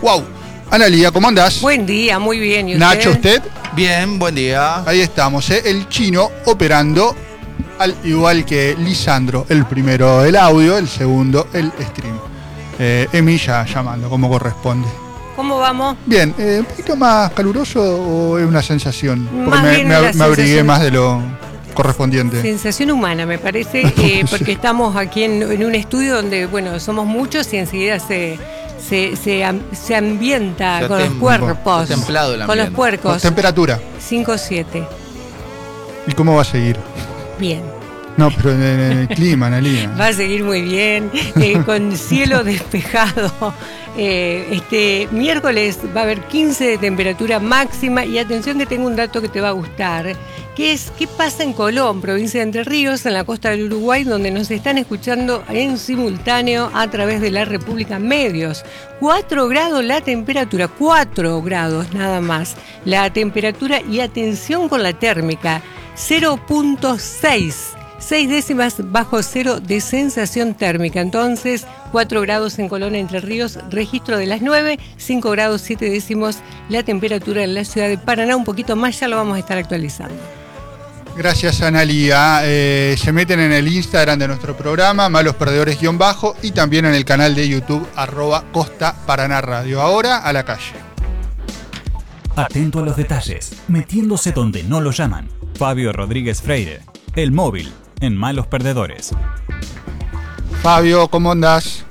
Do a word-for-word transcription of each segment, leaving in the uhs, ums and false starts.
Wow. Analía, ¿cómo andás? Buen día, muy bien. ¿Y usted? Nacho, ¿usted? Bien, buen día. Ahí estamos, ¿eh? El chino operando, al igual que Lisandro. El primero el audio, el segundo el stream. Eh, Emi ya llamando, como corresponde. ¿Cómo vamos? Bien, eh, ¿un poquito más caluroso o es una sensación? Porque Más me, bien me, la me abrigué sensación. más de lo correspondiente. Sensación humana, me parece, eh, porque estamos aquí en, en un estudio donde, bueno, somos muchos y enseguida se, se, se, am- se ambienta Ya con los tem- cuerpos, está templado el con los ambiente. Con puercos. temperatura. cinco siete. ¿Y cómo va a seguir? Bien. No, pero en, en el clima, Analía. Va a seguir muy bien, eh, con cielo despejado. Eh, este miércoles va a haber quince de temperatura máxima y atención que tengo un dato que te va a gustar, que es qué pasa en Colón, provincia de Entre Ríos, en la costa del Uruguay, donde nos están escuchando en simultáneo a través de la República Medios. cuatro grados la temperatura, cuatro grados nada más. La temperatura y atención con la térmica, cero punto seis. seis décimas bajo cero de sensación térmica. Entonces, cuatro grados en Colón, Entre Ríos, registro de las nueve, cinco grados siete décimos la temperatura en la ciudad de Paraná. Un poquito más ya lo vamos a estar actualizando. Gracias, Analía. Eh, se meten en el Instagram de nuestro programa, Malos Perdedores guión bajo, y también en el canal de YouTube, arroba Costa Paraná Radio. Ahora, a la calle. Atento a los detalles, metiéndose donde no lo llaman. Fabio Rodríguez Freire, el móvil en Malos Perdedores. Fabio, ¿cómo andás?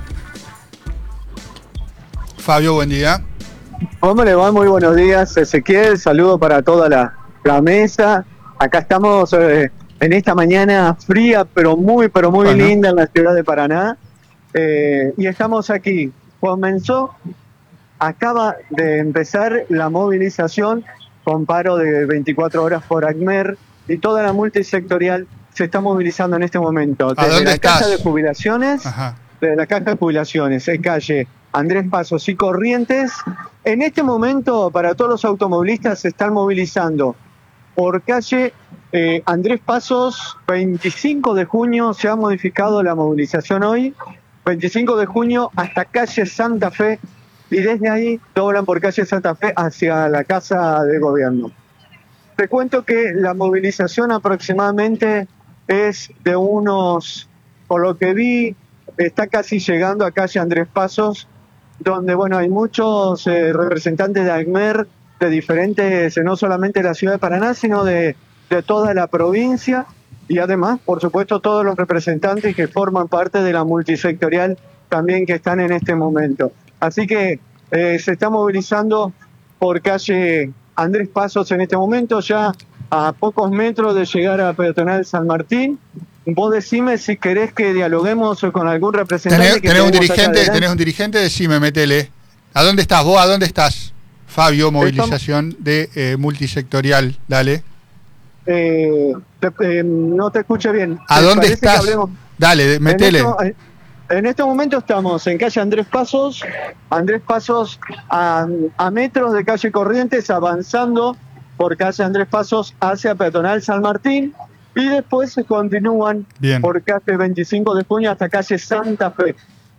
Fabio, buen día. ¿Cómo le va? Muy buenos días, Ezequiel. Saludo para toda la, la mesa. Acá estamos eh, en esta mañana fría, pero muy, pero muy Bueno. linda en la ciudad de Paraná. Eh, y estamos aquí. Comenzó, acaba de empezar la movilización con paro de veinticuatro horas por ACMER y toda la multisectorial se está movilizando en este momento. ¿A Desde dónde la estás? Caja de Jubilaciones, Ajá. de la Caja de Jubilaciones, en calle Andrés Pasos y Corrientes. En este momento, para todos los automovilistas, se están movilizando por calle eh, Andrés Pasos, veinticinco de junio, se ha modificado la movilización hoy, veinticinco de junio hasta calle Santa Fe, y desde ahí doblan por calle Santa Fe hacia la Casa de Gobierno. Te cuento que la movilización aproximadamente es de unos, por lo que vi, está casi llegando a calle Andrés Pasos, donde bueno hay muchos eh, representantes de ACMER, de diferentes, no solamente de la ciudad de Paraná, sino de, de toda la provincia, y además, por supuesto, todos los representantes que forman parte de la multisectorial también que están en este momento. Así que eh, se está movilizando por calle Andrés Pasos en este momento, ya a pocos metros de llegar a Peatonal San Martín. Vos decime si querés que dialoguemos con algún representante. ¿Tenés, que tenés un tenemos acá dirigente? adelante. ¿Tenés un dirigente? Decime, metele. ¿A dónde estás vos? ¿A dónde estás? Fabio, movilización de eh, multisectorial. Dale. Eh, te- eh, no te escuché bien. ¿A ¿Te dónde parece que estás? hablemos? Dale, metele. En, esto- en este momento estamos en calle Andrés Pasos, Andrés Pasos a, a metros de calle Corrientes, avanzando por calle Andrés Pasos hacia Peatonal San Martín, y después se continúan Bien. por calle veinticinco de junio hasta calle Santa Fe.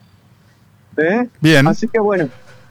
¿Eh? Bien. Así que bueno.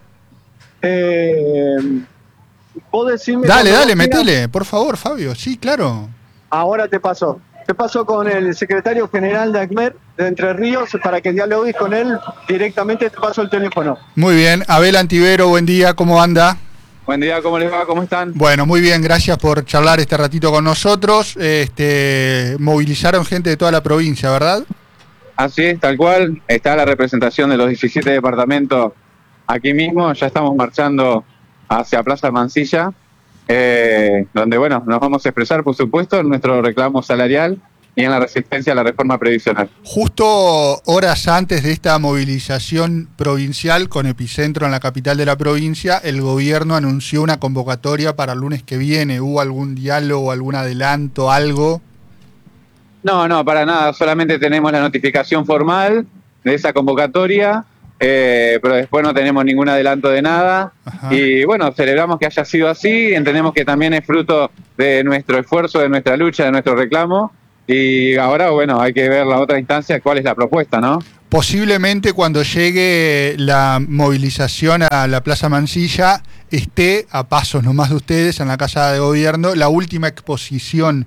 Eh, vos decime Dale, cuando dale, vos quieras. metele, por favor, Fabio. Sí, claro. Ahora te paso. Te paso con el secretario general de ACMER de Entre Ríos para que dialogues con él directamente. Te paso el teléfono. Muy bien. Abel Antivero, buen día, ¿cómo anda? Buen día, ¿cómo les va? ¿Cómo están? Bueno, muy bien, gracias por charlar este ratito con nosotros. Este, movilizaron gente de toda la provincia, ¿verdad? Así es, tal cual. Está la representación de los diecisiete departamentos aquí mismo. Ya estamos marchando hacia Plaza Mansilla, eh, donde, bueno, nos vamos a expresar, por supuesto, en nuestro reclamo salarial y en la resistencia a la reforma previsional. Justo horas antes de esta movilización provincial con epicentro en la capital de la provincia, el gobierno anunció una convocatoria para el lunes que viene. ¿Hubo algún diálogo, algún adelanto, algo? No, no, para nada. Solamente tenemos la notificación formal de esa convocatoria, eh, pero después no tenemos ningún adelanto de nada. Ajá. Y bueno, celebramos que haya sido así. Entendemos que también es fruto de nuestro esfuerzo, de nuestra lucha, de nuestro reclamo. Y ahora, bueno, hay que ver la otra instancia, cuál es la propuesta, ¿no? Posiblemente cuando llegue la movilización a la Plaza Mansilla esté, a pasos nomás de ustedes, en la Casa de Gobierno, la última exposición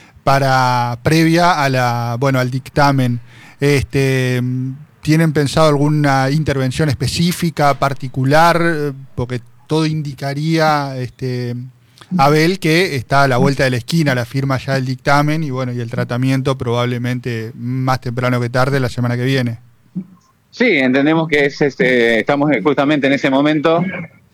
para previa a la, bueno, al dictamen. Este, ¿tienen pensado alguna intervención específica, particular? Porque todo indicaría, este, Abel, que está a la vuelta de la esquina la firma ya del dictamen y bueno, y el tratamiento probablemente más temprano que tarde la semana que viene. Sí, entendemos que es este, estamos justamente en ese momento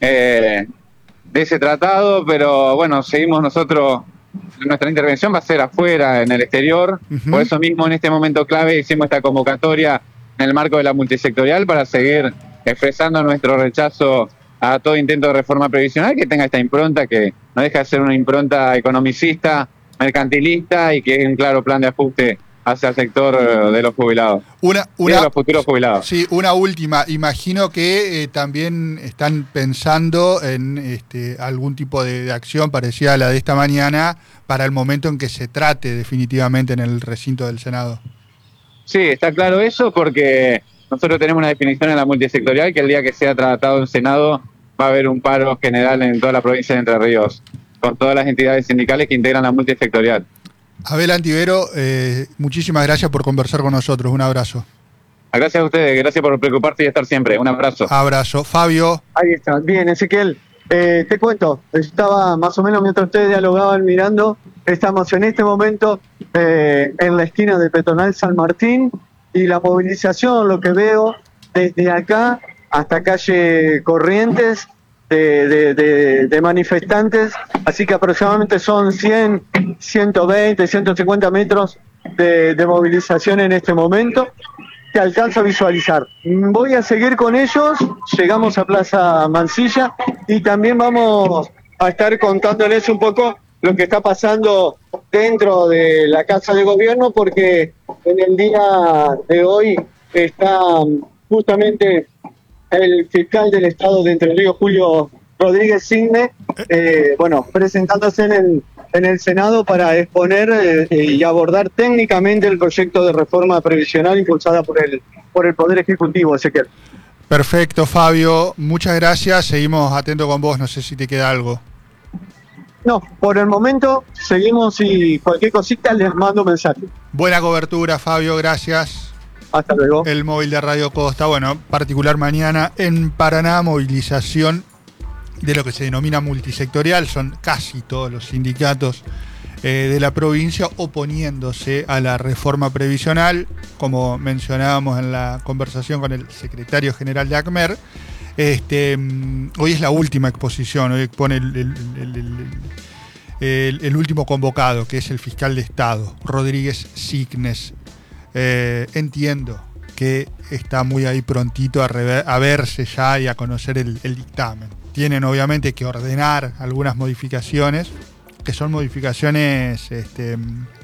eh, de ese tratado, pero bueno, seguimos nosotros, nuestra intervención va a ser afuera, en el exterior, uh-huh. Por eso mismo en este momento clave hicimos esta convocatoria en el marco de la multisectorial para seguir expresando nuestro rechazo a todo intento de reforma previsional que tenga esta impronta, que no deja de ser una impronta economicista, mercantilista y que es un claro plan de ajuste hacia el sector de los jubilados. Una, una, y de los futuros jubilados. Sí, una última. Imagino que eh, también están pensando en este, algún tipo de, de acción parecida a la de esta mañana para el momento en que se trate definitivamente en el recinto del Senado. Sí, está claro eso porque nosotros tenemos una definición en la multisectorial que el día que sea tratado en Senado va a haber un paro general en toda la provincia de Entre Ríos, con todas las entidades sindicales que integran la multisectorial. Abel Antivero, eh, muchísimas gracias por conversar con nosotros. Un abrazo. Gracias a ustedes, gracias por preocuparse y estar siempre. Un abrazo. Abrazo. Fabio. Ahí está. Bien, Ezequiel. Eh, te cuento, estaba más o menos mientras ustedes dialogaban mirando, estamos en este momento eh, en la esquina de Peatonal San Martín y la movilización, lo que veo desde acá hasta calle Corrientes, De, de, de, de manifestantes, así que aproximadamente son cien, ciento veinte, ciento cincuenta metros de, de movilización en este momento, que alcanzo a visualizar. Voy a seguir con ellos, llegamos a Plaza Mansilla y también vamos a estar contándoles un poco lo que está pasando dentro de la Casa de Gobierno, porque en el día de hoy está justamente el fiscal del Estado de Entre Ríos, Julio Rodríguez Signe, eh, bueno, presentándose en el, en el Senado para exponer eh, y abordar técnicamente el proyecto de reforma previsional impulsada por el, por el Poder Ejecutivo, Ezequiel. Perfecto, Fabio. Muchas gracias. Seguimos atentos con vos. No sé si te queda algo. No, por el momento seguimos y cualquier cosita les mando un mensaje. Buena cobertura, Fabio. Gracias. Hasta luego. El móvil de Radio Costa, bueno, particular mañana en Paraná, movilización de lo que se denomina multisectorial, son casi todos los sindicatos eh, de la provincia oponiéndose a la reforma previsional, como mencionábamos en la conversación con el secretario general de ACMER. Este, hoy es la última exposición, hoy expone el, el, el, el, el, el último convocado, que es el fiscal de Estado, Rodríguez Signes. Eh, entiendo que está muy ahí prontito a, rever, a verse ya y a conocer el, el dictamen. Tienen obviamente que ordenar algunas modificaciones, que son modificaciones este,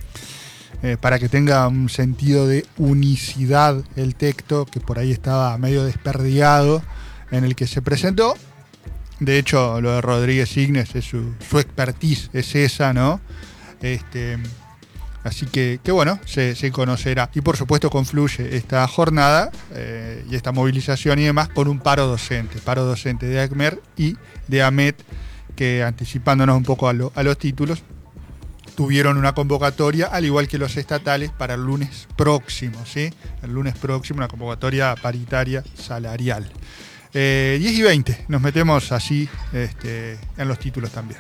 eh, para que tenga un sentido de unicidad el texto, que por ahí estaba medio desperdigado en el que se presentó. De hecho, lo de Rodríguez Signes, es su, su expertise es esa, ¿no? Este... Así que, que bueno, se, se conocerá. Y por supuesto confluye esta jornada eh, y esta movilización y demás con un paro docente. Paro docente de ACMER y de AMET, que anticipándonos un poco a, lo, a los títulos, tuvieron una convocatoria, al igual que los estatales, para el lunes próximo, ¿sí? El lunes próximo, una convocatoria paritaria salarial. Eh, diez y veinte, nos metemos así este, en los títulos también.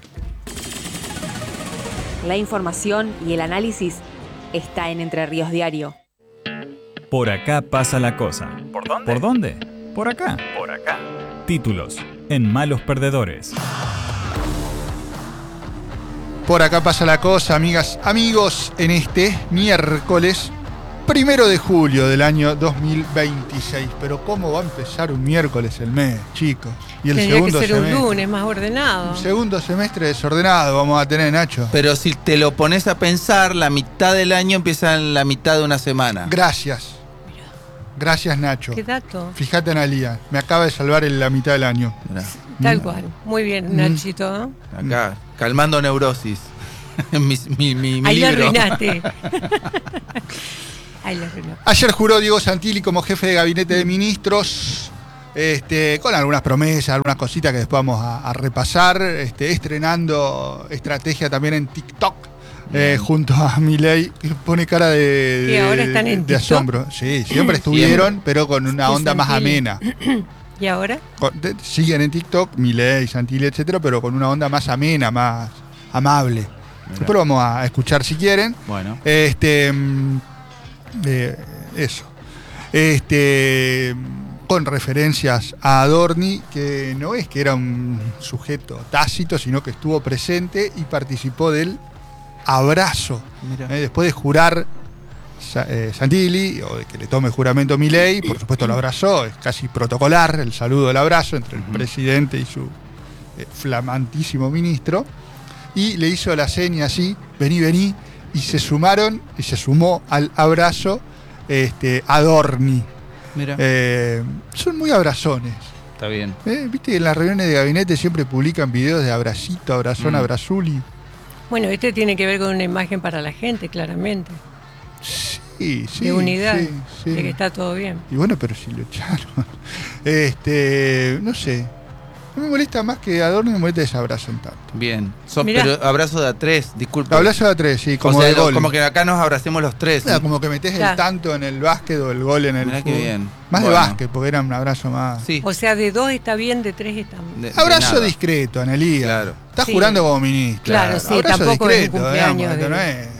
La información y el análisis está en Entre Ríos Diario. Por acá pasa la cosa. ¿Por dónde? ¿Por dónde? Por acá. Por acá. Títulos en Malos Perdedores. Por acá pasa la cosa, amigas, amigos, en este miércoles primero de julio del año dos mil veintiséis. Pero ¿cómo va a empezar un miércoles el mes, chicos? Y el Tendría segundo que ser semestre, un lunes más ordenado. un segundo semestre desordenado vamos a tener, Nacho. Pero si te lo pones a pensar, la mitad del año empieza en la mitad de una semana. Gracias. Gracias, Nacho. ¿Qué dato? Fíjate, Analía, me acaba de salvar en la mitad del año. Mirá, Tal cual. Muy bien, Nachito. ¿eh? acá, calmando neurosis. mi, mi, mi, mi Ahí lo libro. arruinaste. Ahí lo arruinaste. Ayer juró Diego Santilli como jefe de gabinete de ministros, este, con algunas promesas, algunas cositas que después vamos a, a repasar, este, estrenando estrategia también en TikTok, eh, junto a Milei, que pone cara de, ¿Y ahora están en de TikTok? asombro. Sí, siempre estuvieron, pero con una Sí, onda más Santilli. amena. ¿Y ahora? Con- de- siguen en TikTok, Milei, Santilli, etcétera, pero con una onda más amena, más amable. Después lo vamos a escuchar si quieren. Bueno. Este. mm, eh, eso. Este. Con referencias a Adorni, que no es que era un sujeto tácito, sino que estuvo presente y participó del abrazo. Mira. Eh, después de jurar Sa- eh, Santilli, o de que le tome juramento Milei, por supuesto lo abrazó, es casi protocolar el saludo del abrazo entre el presidente y su eh, flamantísimo ministro, y le hizo la seña así, vení, vení, y se sumaron, y se sumó al abrazo este, Adorni. Mira. Eh, son muy abrazones. Está bien. ¿eh? Viste que en las reuniones de gabinete siempre publican videos de abracito, abrazón, Mm. abrazuli. Bueno, este tiene que ver con una imagen para la gente, claramente. Sí, sí. de unidad, sí, sí. de que está todo bien. Y bueno, pero si lo echaron. Este, no sé. No me molesta más que Adorno, me molesta que se abracen tanto. Bien. Son, Mirá. pero abrazo de a tres, disculpe. Abrazo a tres, sí, como o sea, de lo- gol. como que acá nos abracemos los tres. Mira, como que metés Claro. el tanto en el básquet o el gol en el Mirá qué fútbol. bien. Más Bueno. de básquet, porque era un abrazo más. Sí. O sea, de dos está bien, de tres está bien. de- de Abrazo nada. discreto, Anelía. Claro. Estás Sí. jurando como ministro. Claro, sí, Abrazo tampoco es un discreto, cumpleaños digamos, de- esto no es